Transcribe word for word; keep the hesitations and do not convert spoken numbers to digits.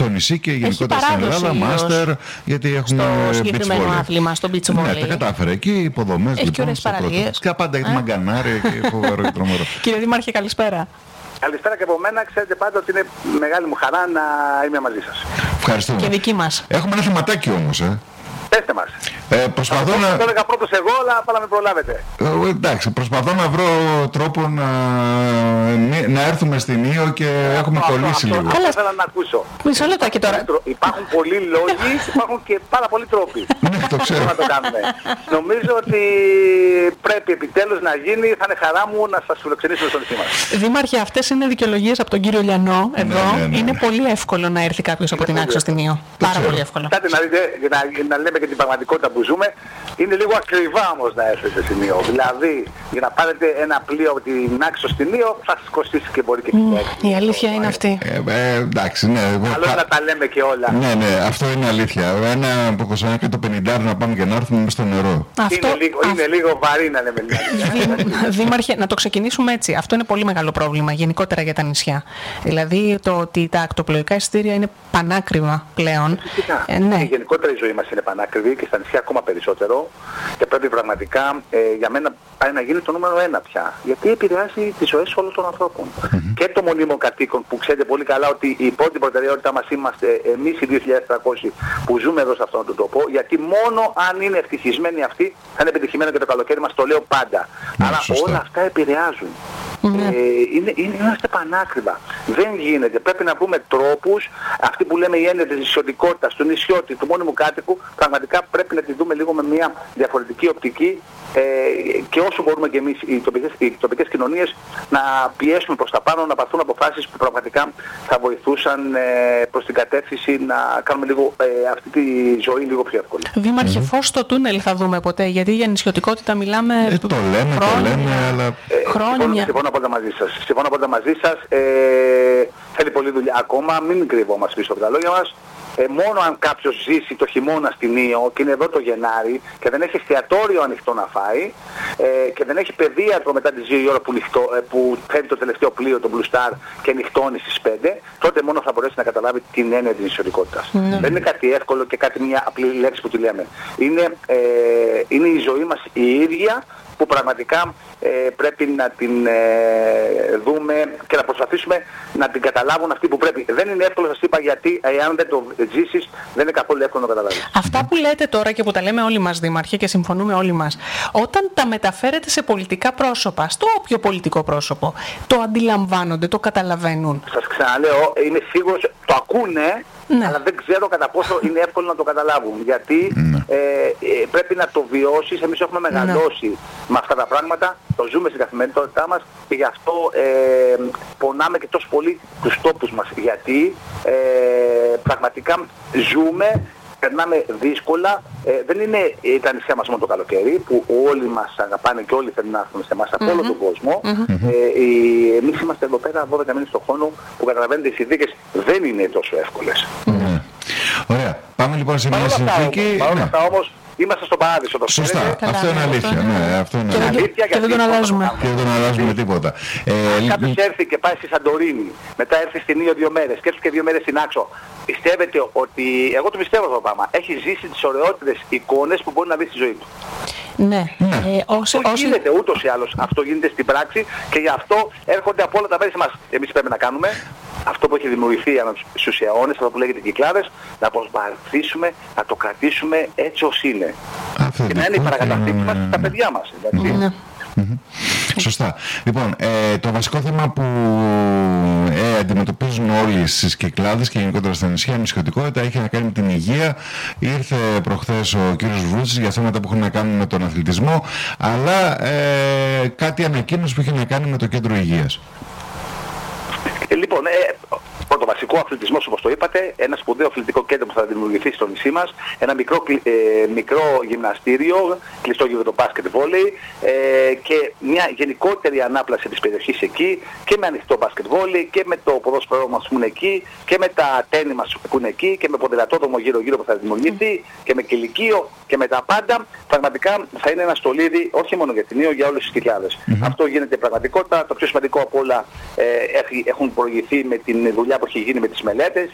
στο νησί και γενικότερα στην Ελλάδα, μάστερ, γιατί έχουμε στο συγκεκριμένο άθλημα, στο beach volley. Ναι, τα κατάφερε εκεί, υποδομές. Έχει λοιπόν, και ωραίες παραλίες. Και πάντα έχει μαγκανάρια και φοβερό και τρομερό. Κύριε Δήμαρχε, καλησπέρα. Καλησπέρα και από μένα. Ξέρετε πάντα ότι είναι μεγάλη μου χαρά να είμαι μαζί σας. Ευχαριστούμε. Και δική μας. Έχουμε ένα θεματάκι όμως, ε. Πέστε μας. Ε, προσπαθώ να... Το έλεγα πρώτος εγώ, αλλά πάρα με προλάβετε. Ε, εντάξει, προσπαθώ να βρω τρόπο να, να έρθουμε στην Ήο και έχουμε αυτό, κολλήσει αυτό, λίγο. Αυτό, αυτό ήθελα να ακούσω. Μισό λεπτάκι τώρα. Υπάρχουν πολλοί λόγοι, υπάρχουν και πάρα πολλοί τρόποι. Ναι, το ξέρω. να το κάνουμε. Νομίζω ότι πρέπει επιτέλους να γίνει. Θα είναι χαρά μου να σας φιλοξενήσω στο νησί μας. Δήμαρχε, αυτές είναι δικαιολογίες από τον κύριο Λιανό. Εδώ ναι, ναι, ναι. είναι πολύ εύκολο να έρθει κάποιος από την Άξο στην Ήο. Πάρα πολύ εύκολο. Κοιτάτε να δείτε, για να, να λέμε και την πραγματικότητα που ζούμε, είναι λίγο ακριβά όμως να έρθετε στην Ήο. Δηλαδή, για να πάρετε ένα πλοίο από την Άξο στην Ήο, θα σας κοστίσει και μπορεί και mm, η αλήθεια είναι αυτή. Ε, ε, εντάξει, ναι. Καλό είναι να τα λέμε και όλα. Ναι, ναι, αυτό είναι αλήθεια. Ένα που κοστάει και το πενήντα να πάμε και να έρθουμε μες στο νερό. Αυτό, είναι, λίγο, α... είναι λίγο βαρύ να λέμε. Δήμαρχε, να το ξεκινήσουμε έτσι. Αυτό είναι πολύ μεγάλο πρόβλημα γενικότερα για τα νησιά. Δηλαδή το ότι τα ακτοπλοϊκά εισιτήρια είναι πανάκριβα πλέον. Ε, ναι. Γενικότερα η ζωή μας είναι πανάκριβη και στα νησιά ακόμα περισσότερο και πρέπει πραγματικά ε, για μένα πάει να γίνει το νούμερο ένα πια. Γιατί επηρεάζει τις ζωές όλων των ανθρώπων. Mm-hmm. Και των μονίμων κατοίκων που ξέρετε πολύ καλά ότι η πρώτη προτεραιότητά μας είμαστε εμείς οι δύο χιλιάδες τριακόσιοι που ζούμε εδώ σε αυτόν τον τόπο, γιατί μόνο αν είναι ευτυχισμένοι αυτοί θα είναι επιτυχημένο και το καλοκαίρι μας, το λέω πάντα. Mm, αλλά σωστά. όλα αυτά επηρεάζουν. Mm. Ε, είναι, είναι, είμαστε πανάκριβα. Δεν γίνεται. Πρέπει να βρούμε τρόπους, αυτή που λέμε η έννοια της νησιωτικότητας, του νησιώτη, του μόνιμου κάτοικου, πραγματικά πρέπει να τη δούμε λίγο με μια διαφορετική οπτική ε, και όσο μπορούμε και εμείς οι τοπικές, οι τοπικές κοινωνίες να πιέσουμε προς τα πάνω, να πάρθουν αποφάσεις που πραγματικά θα βοηθούσαν ε, προς την κατεύθυνση να κάνουμε λίγο ε, αυτή τη ζωή λίγο πιο εύκολη. Δήμαρχε, mm-hmm. φως στο τούνελ θα δούμε ποτέ, γιατί για νησιωτικότητα μιλάμε ε, το λέμε, χρόνια, το λέμε, αλλά... Ε, χρόνια. Συμφωνώ πάντα μαζί σας. Συμφωνώ πάντα μαζί σας. Ε, θέλει πολλή δουλειά ακόμα, μην κρυβόμαστε πίσω από τα λόγια μας. Ε, μόνο αν κάποιος ζήσει το χειμώνα στην Ήο και είναι εδώ το Γενάρη και δεν έχει εστιατόριο ανοιχτό να φάει ε, και δεν έχει παιδίατρο μετά τις δύο η ώρα που, νυχτώ, ε, που φέρνει το τελευταίο πλοίο, το Blue Star, και νυχτώνει στις πέντε, τότε μόνο θα μπορέσει να καταλάβει την έννοια της νησιωτικότητας. Mm. Δεν είναι κάτι εύκολο και κάτι μια απλή λέξη που τη λέμε. Είναι, ε, είναι η ζωή μας η ίδια που πραγματικά ε, πρέπει να την ε, δούμε και να προσπαθήσουμε να την καταλάβουν αυτοί που πρέπει. Δεν είναι εύκολο, σας είπα, γιατί εάν δεν το ζήσεις δεν είναι καθόλου εύκολο να καταλάβεις. Αυτά που λέτε τώρα και που τα λέμε όλοι μας, Δήμαρχε, και συμφωνούμε όλοι μας, όταν τα μεταφέρετε σε πολιτικά πρόσωπα, στο όποιο πολιτικό πρόσωπο, το αντιλαμβάνονται, το καταλαβαίνουν? Σας ξαναλέω, είμαι σίγουρος, το ακούνε, ναι. αλλά δεν ξέρω κατά πόσο είναι εύκολο να το καταλάβουν. Γιατί ναι. ε, ε, πρέπει να το βιώσεις. Εμείς έχουμε μεγαλώσει ναι. με αυτά τα πράγματα, το ζούμε στην καθημερινότητά μας και γι' αυτό ε, πονάμε και τόσο πολύ τους τόπους μας. Γιατί ε, πραγματικά ζούμε, περνάμε δύσκολα. Ε, δεν είναι τα νησιά μας μόνο το καλοκαίρι, που όλοι μας αγαπάνε και όλοι θέλουν να έρθουν σε εμάς από mm-hmm. όλο τον κόσμο. Mm-hmm. Ε, ε, εμείς είμαστε εδώ πέρα δώδεκα μήνες στον χρόνο που καταλαβαίνετε οι συνθήκες δεν είναι τόσο εύκολες. Mm-hmm. Ωραία. Πάμε λοιπόν σε μια συνθήκη. Παρ' όλα αυτά όμως είμαστε στο παράδεισο. Το σωστά. Αυτό, αυτό είναι αλήθεια. Ναι, αυτό είναι και αλήθεια. Και δεν τον αλλάζουμε. Και δεν τον αλλάζουμε τίποτα. Ε, Αν κάποιος έρθει και πάει στη Σαντορίνη, μετά έρθει στην Ήο δύο μέρες και έρθει και δύο μέρες στην Άξο, πιστεύετε ότι, εγώ το πιστεύω αυτό το πράγμα, έχει ζήσει τις ωραιότερες εικόνες που μπορεί να δει στη ζωή του. Ναι. ναι. Ε, όσοι, το όσοι... γίνεται ούτως ή άλλως. Αυτό γίνεται στην πράξη και γι' αυτό έρχονται από όλα τα μέρη σε εμάς. Εμείς πρέπει να κάνουμε αυτό που έχει δημιουργηθεί στους αιώνες, αυτό που λέγεται Κυκλάδες, να προσπαθήσουμε να το κρατήσουμε έτσι ως είναι. Αυτό και να είναι η παρακαταθήκη μας στα παιδιά μας. Ναι. Mm-hmm. Σωστά. Λοιπόν, ε, το βασικό θέμα που ε, αντιμετωπίζουν όλοι στις Κυκλάδες και γενικότερα στα νησιά, η νησιωτικότητα, έχει να κάνει με την υγεία. Ήρθε προχθές ο κύριος Βρούτσης για θέματα που έχουν να κάνουν με τον αθλητισμό, αλλά ε, κάτι ανακοίνωση που έχει να κάνει με το κέντρο υγείας. Ε, λοιπόν, ε, πρώτο βασικό αθλητισμός, όπως το είπατε, ένα σπουδαίο αθλητικό κέντρο που θα δημιουργηθεί στο νησί μας, ένα μικρό, ε, μικρό γυμναστήριο, κλειστό γύρω το μπάσκετ βόλεϊ ε, και μια γενικότερη ανάπλαση της περιοχής εκεί και με ανοιχτό μπάσκετ βόλεϊ και με το ποδόσφαιρό μας που είναι εκεί και με τα τέννη μας που είναι εκεί και με ποδηλατόδρομο γύρω-γύρω που θα δημιουργηθεί και με κηλικείο και με τα πάντα. Πραγματικά θα είναι ένα στολίδι όχι μόνο για την Ήο, για όλες τις Κυκλάδες. Mm-hmm. Αυτό γίνεται πραγματικότητα. Το πιο σημαντικό από όλα ε, έχουν προηγηθεί με την δουλειά που έχει γίνει με τις μελέτες.